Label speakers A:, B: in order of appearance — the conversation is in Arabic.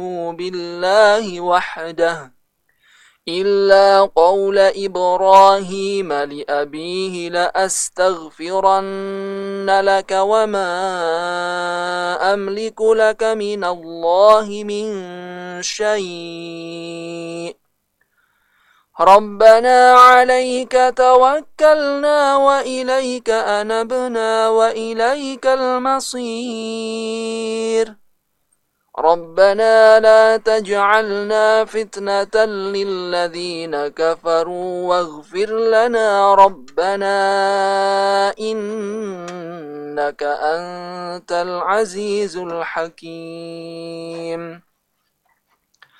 A: بالله وحده إلا قول إبراهيم لأبيه لأستغفرن لك وما أملك لك من الله من شيء ربنا عليك توكلنا وإليك أنبنا وإليك المصير ربنا لا تجعلنا فتنة للذين كفروا واغفر لنا ربنا إنك أنت العزيز الحكيم